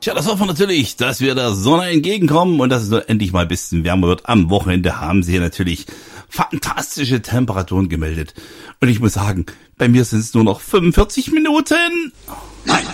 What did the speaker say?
Tja, das hoffen wir natürlich, dass wir der Sonne entgegenkommen und dass es nur endlich mal ein bisschen wärmer wird. Am Wochenende haben sie natürlich fantastische Temperaturen gemeldet. Und ich muss sagen, bei mir sind es nur noch 45 Minuten. Nein,